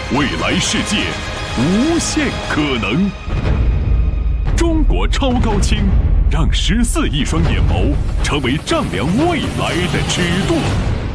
未来世界无限可能。中国超高清，让14亿双眼眸成为丈量未来的尺度。